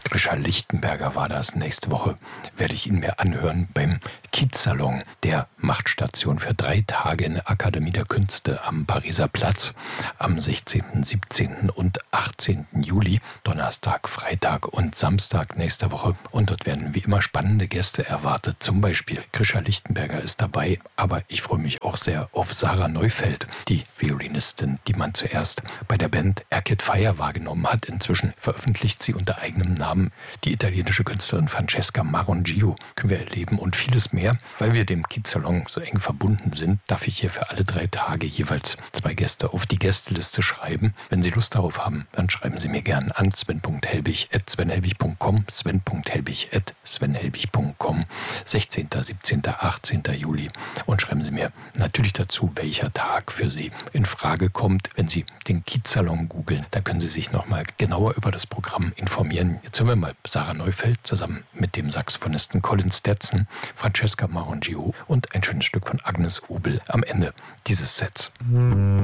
Grisha Lichtenberger war das. Nächste Woche werde ich ihn mir anhören beim Kiezsalon, der Machtstation für 3 Tage in der Akademie der Künste am Pariser Platz am 16., 17. und 18. Juli, Donnerstag, Freitag und Samstag nächste Woche. Und dort werden wie immer spannende Gäste erwartet. Zum Beispiel Grisha Lichtenberger ist dabei, aber ich freue mich auch sehr auf Sarah Neufeld, die Violinistin, die man zuerst bei der Band Arcade Fire wahrgenommen hat. Inzwischen veröffentlicht sie unter eigenem Namen. Die italienische Künstlerin Francesca Marongio können wir erleben und vieles mehr. Weil wir dem Kiezsalon so eng verbunden sind, darf ich hier für alle 3 Tage jeweils 2 Gäste auf die Gästeliste schreiben. Wenn Sie Lust darauf haben, dann schreiben Sie mir gerne an sven.helbig@svenhelbig.com, sven.helbig@svenhelbig.com, 16., 17., 18. Juli. Und schreiben Sie mir natürlich dazu, welcher Tag für Sie in Frage kommt. Wenn Sie den Kiezsalon googeln, da können Sie sich nochmal genauer über das Programm informieren. Jetzt hören wir mal Sarah Neufeld zusammen mit dem Saxophonisten Colin Stetson, Francesca Marongio und ein schönes Stück von Agnes Obel am Ende dieses Sets.